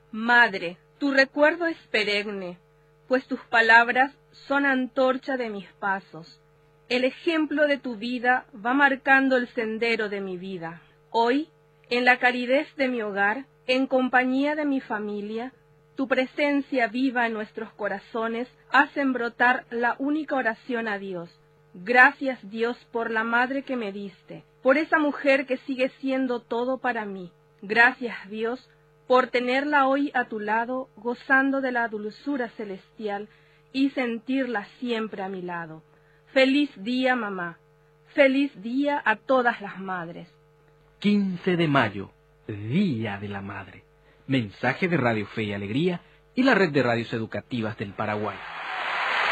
Madre, tu recuerdo es perenne, pues tus palabras son antorcha de mis pasos. El ejemplo de tu vida va marcando el sendero de mi vida. Hoy, en la calidez de mi hogar, en compañía de mi familia, tu presencia viva en nuestros corazones hacen brotar la única oración a Dios. Gracias, Dios, por la madre que me diste, por esa mujer que sigue siendo todo para mí. Gracias, Dios, por tenerla hoy a tu lado, gozando de la dulzura celestial y sentirla siempre a mi lado. Feliz día, mamá. Feliz día a todas las madres. 15 de mayo, Día de la Madre. Mensaje de Radio Fe y Alegría y la Red de Radios Educativas del Paraguay.